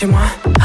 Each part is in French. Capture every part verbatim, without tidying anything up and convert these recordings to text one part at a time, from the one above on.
Chez moi.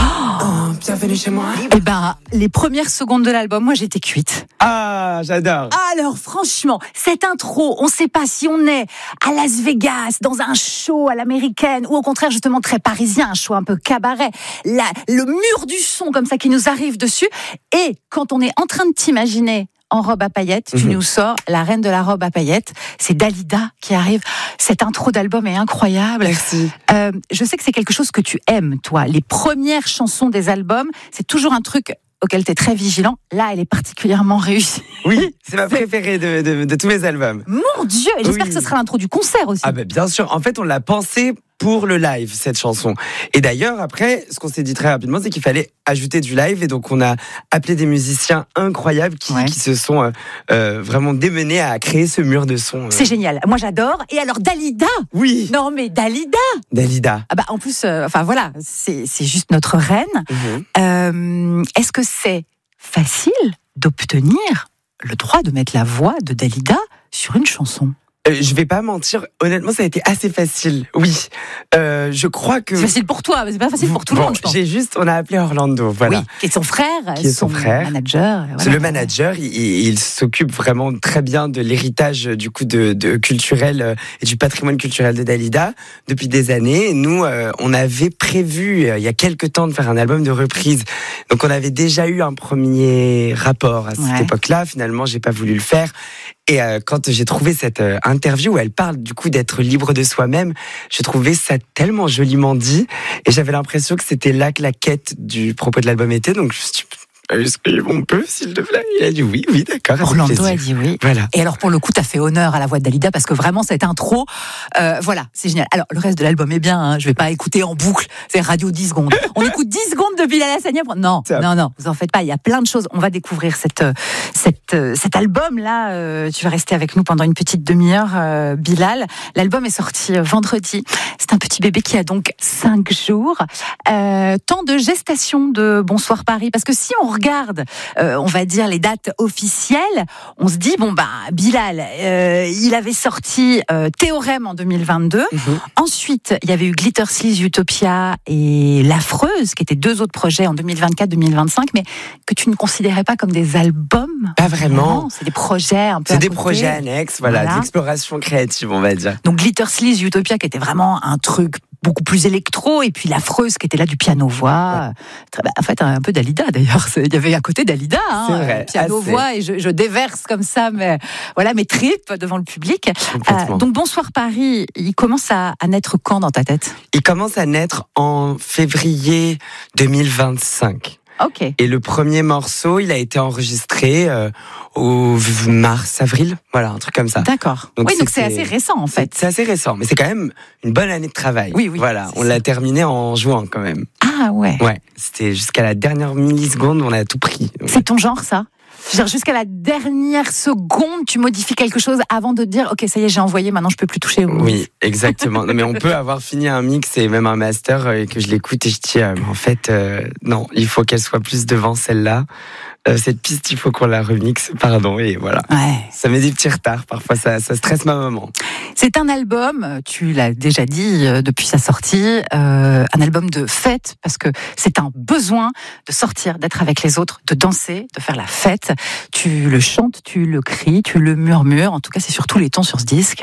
Oh, bienvenue chez moi. Eh ben, les premières secondes de l'album, moi j'étais cuite. Ah, j'adore. Alors franchement, cette intro, on ne sait pas si on est à Las Vegas, dans un show à l'américaine, ou au contraire justement très parisien, un show un peu cabaret. La, le mur du son comme ça qui nous arrive dessus. Et quand on est en train de t'imaginer en robe à paillettes, tu mmh. nous sors la reine de la robe à paillettes, c'est Dalida qui arrive. Cette intro d'album est incroyable. Merci. Euh, je sais que c'est quelque chose que tu aimes, toi. Les premières chansons des albums, c'est toujours un truc auquel tu es très vigilant. Là, elle est particulièrement réussie. Oui, c'est ma préférée de, de, de tous mes albums. Mon Dieu, et j'espère oui. que ce sera l'intro du concert aussi. Ah ben bien sûr, en fait on l'a pensé pour le live, cette chanson. Et d'ailleurs, après, ce qu'on s'est dit très rapidement, c'est qu'il fallait ajouter du live. Et donc, on a appelé des musiciens incroyables qui, ouais. qui se sont euh, euh, vraiment démenés à créer ce mur de son. Euh. C'est génial. Moi, j'adore. Et alors, Dalida. Oui. Non, mais Dalida. Dalida. Ah bah, en plus, euh, enfin voilà, c'est, c'est juste notre reine. Mm-hmm. Euh, est-ce que c'est facile d'obtenir le droit de mettre la voix de Dalida sur une chanson ? Euh, je vais pas mentir, honnêtement, ça a été assez facile. Oui, euh, je crois que c'est facile pour toi, mais c'est pas facile pour tout bon, le monde. Je pense. J'ai juste, on a appelé Orlando, voilà, oui, qui est son frère, qui est son, son frère, manager. Voilà. C'est le manager. Il, il s'occupe vraiment très bien de l'héritage du coup de, de culturel et du patrimoine culturel de Dalida depuis des années. Nous, euh, on avait prévu euh, il y a quelques temps de faire un album de reprise, donc on avait déjà eu un premier rapport à cette ouais. époque-là. Finalement, j'ai pas voulu le faire. Et euh, quand j'ai trouvé cette euh, interview où elle parle du coup d'être libre de soi-même, je trouvais ça tellement joliment dit, et j'avais l'impression que c'était là que la quête du propos de l'album était. Donc je me suis dit, est-ce qu'on peut, s'il te plaît ? Il a dit oui, oui, d'accord. Orlando a dit oui. Voilà. Et alors pour le coup, t'as fait honneur à la voix de Dalida parce que vraiment cette intro, euh, voilà, c'est génial. Alors le reste de l'album est bien, hein, je vais pas écouter en boucle, c'est radio dix secondes. On écoute dix secondes de Bilal Hassani. Non, non, non, vous en faites pas. Il y a plein de choses. On va découvrir cette, cette, cet album là. Euh, tu vas rester avec nous pendant une petite demi-heure, euh, Bilal. L'album est sorti vendredi. C'est un petit bébé qui a donc cinq jours. Euh, temps de gestation de Bonsoir Paris, parce que si on regarde, euh, on va dire les dates officielles, on se dit bon bah Bilal, euh, il avait sorti euh, Théorème en deux mille vingt-deux. Mm-hmm. Ensuite, il y avait eu Glitter Sleaze, Utopia et L'Affreuse, qui étaient deux autres projets en deux mille vingt-quatre deux mille vingt-cinq, mais que tu ne considérais pas comme des albums. Pas vraiment. Non, c'est des projets un peu. C'est des côté. projets annexes, voilà, voilà, d'exploration créative, on va dire. Donc Glitter Sleaze, Utopia, qui était vraiment un truc beaucoup plus électro, et puis L'Affreuse qui était là du piano-voix. Ouais. En fait, un peu Dalida d'ailleurs. Il y avait à côté Dalida, hein, c'est vrai, piano-voix, et je, je déverse comme ça mais, voilà, mes tripes devant le public. Euh, donc Bonsoir Paris, il commence à, à naître quand dans ta tête ? Il commence à naître en février deux mille vingt-cinq. Okay. Et le premier morceau, il a été enregistré euh, au mars, avril, voilà, un truc comme ça. D'accord. Donc oui, c'est, donc c'est assez récent en fait. C'est, c'est assez récent, mais c'est quand même une bonne année de travail. Oui, oui. Voilà, on ça. l'a terminé en juin quand même. Ah ouais. Ouais, c'était jusqu'à la dernière milliseconde, on a tout pris. Donc. C'est ton genre ça ? Je veux dire, jusqu'à la dernière seconde, tu modifies quelque chose avant de te dire ok, ça y est, j'ai envoyé, maintenant je peux plus toucher. Oui, exactement. Non, mais on peut avoir fini un mix et même un master et que je l'écoute et je dis euh, en fait euh, non, il faut qu'elle soit plus devant celle-là. Euh, cette piste, il faut qu'on la remixe, pardon, et voilà. Ouais. Ça met des petits retards, parfois ça, ça stresse ma maman. C'est un album, tu l'as déjà dit euh, depuis sa sortie, euh, un album de fête, parce que c'est un besoin de sortir, d'être avec les autres, de danser, de faire la fête. Tu le chantes, tu le cries, tu le murmures, en tout cas c'est sur tous les tons sur ce disque.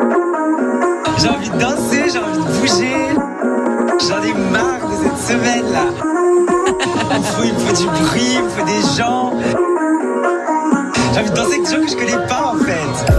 J'ai envie de danser, j'ai envie de bouger, j'en ai marre de cette semaine-là. Il faut, il faut du bruit, il faut des gens. J'ai envie de danser avec des gens que je connais pas en fait.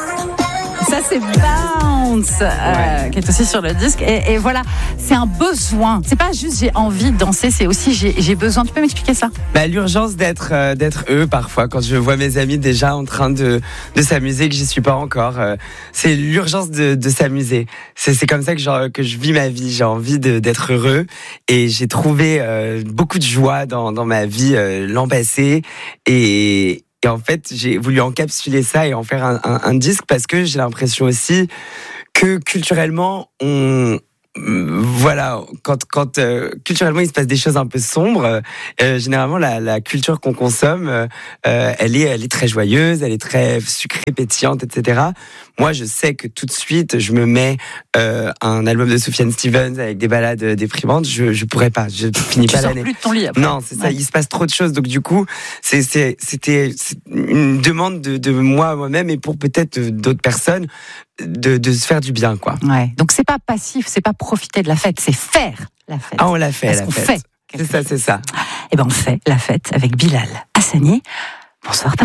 Ça c'est Bounce, ouais. euh, qui est aussi sur le disque. Et, et voilà, c'est un besoin. C'est pas juste j'ai envie de danser, c'est aussi j'ai, j'ai besoin. Tu peux m'expliquer ça ? Bah, l'urgence d'être, euh, d'être eux parfois. Quand je vois mes amis déjà en train de, de s'amuser, que j'y suis pas encore. Euh, c'est l'urgence de, de s'amuser. C'est, c'est comme ça que, genre, que je vis ma vie. J'ai envie de, d'être heureux. Et j'ai trouvé euh, beaucoup de joie dans, dans ma vie euh, l'an passé. Et... Et en fait, j'ai voulu encapsuler ça et en faire un, un, un disque parce que j'ai l'impression aussi que culturellement, on, voilà, quand, quand euh, culturellement il se passe des choses un peu sombres, euh, généralement la, la culture qu'on consomme, euh, elle est, elle est très joyeuse, elle est très sucrée, pétillante, et cetera. Moi, je sais que tout de suite, je me mets euh, un album de Sufjan Stevens avec des ballades déprimantes, je, je pourrais pas, je finis tu pas sors l'année. Plus de ton lit après. Non, c'est ça. Ouais. Il se passe trop de choses, donc du coup, c'est, c'est, c'était c'est une demande de, de moi moi-même et pour peut-être d'autres personnes. De, de se faire du bien, quoi. Ouais. Donc c'est pas passif, c'est pas profiter de la fête, c'est faire la fête. Ah, on l'a fait, Parce la qu'on fête. fait C'est ça, c'est ça. Eh ben on fait la fête avec Bilal Hassani. Bonsoir.